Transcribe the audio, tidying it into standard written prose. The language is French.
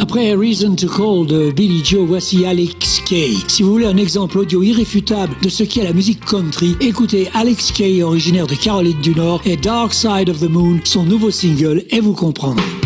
Après Reason to Call de Billy Joe, voici Alex Kay. Si vous voulez un exemple audio irréfutable de ce qu'est la musique country, écoutez Alex Kay, originaire de Caroline du Nord, et Dark Side of the Moon, son nouveau single, et vous comprendrez.